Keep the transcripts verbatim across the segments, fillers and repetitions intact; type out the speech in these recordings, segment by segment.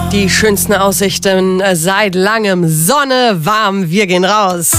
Die schönsten Aussichten seit langem. Sonne, warm, wir gehen raus.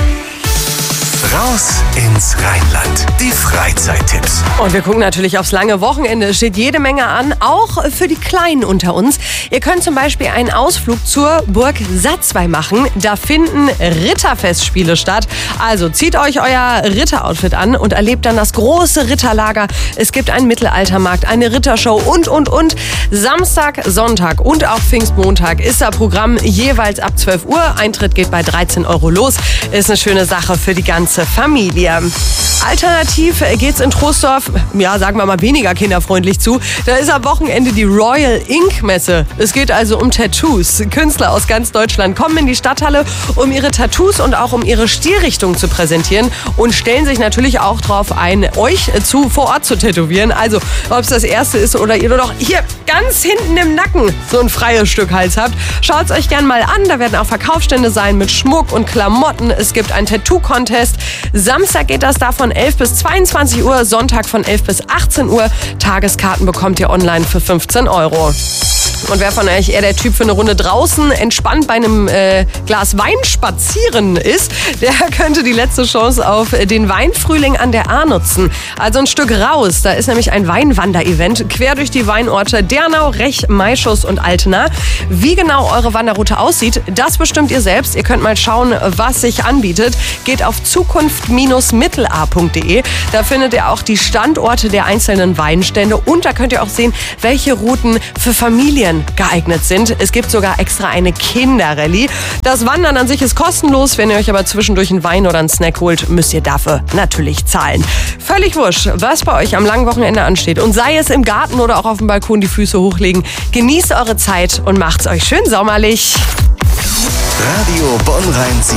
Raus ins Rheinland. Die Freizeittipps. Und wir gucken natürlich aufs lange Wochenende. Es steht jede Menge an, auch für die Kleinen unter uns. Ihr könnt zum Beispiel einen Ausflug zur Burg Satzwey machen. Da finden Ritterfestspiele statt. Also zieht euch euer Ritteroutfit an und erlebt dann das große Ritterlager. Es gibt einen Mittelaltermarkt, eine Rittershow und, und, und. Samstag, Sonntag und auch Pfingstmontag ist das Programm jeweils ab zwölf Uhr. Eintritt geht bei dreizehn Euro los. Ist eine schöne Sache für die ganze Familie. Alternativ geht's in Troisdorf, ja, sagen wir mal, weniger kinderfreundlich zu. Da ist am Wochenende die Royal Ink Messe. Es geht also um Tattoos. Künstler aus ganz Deutschland kommen in die Stadthalle, um ihre Tattoos und auch um ihre Stilrichtung zu präsentieren und stellen sich natürlich auch darauf ein, euch zu vor Ort zu tätowieren. Also, ob es das erste ist oder ihr nur noch hier ganz hinten im Nacken so ein freies Stück Hals habt. Schaut es euch gern mal an. Da werden auch Verkaufsstände sein mit Schmuck und Klamotten. Es gibt einen Tattoo-Contest. Samstag geht das da von elf bis zweiundzwanzig Uhr, Sonntag von elf bis achtzehn Uhr. Tageskarten bekommt ihr online für fünfzehn Euro. Und wer von euch eher der Typ für eine Runde draußen entspannt bei einem äh, Glas Wein spazieren ist, der könnte die letzte Chance auf den Weinfrühling an der Ahr nutzen. Also ein Stück raus. Da ist nämlich ein Weinwander-Event quer durch die Weinorte Dernau, Rech, Maischus und Altena. Wie genau eure Wanderroute aussieht, das bestimmt ihr selbst. Ihr könnt mal schauen, was sich anbietet. Geht auf zukunft Bindestrich mittelaar punkt de. Da findet ihr auch die Standorte der einzelnen Weinstände und da könnt ihr auch sehen, welche Routen für Familien geeignet sind. Es gibt sogar extra eine Kinderrallye. Das Wandern an sich ist kostenlos. Wenn ihr euch aber zwischendurch einen Wein oder einen Snack holt, müsst ihr dafür natürlich zahlen. Völlig wurscht, was bei euch am langen Wochenende ansteht. Und sei es im Garten oder auch auf dem Balkon die Füße hochlegen. Genießt eure Zeit und macht's euch schön sommerlich. Radio Bonn-Rhein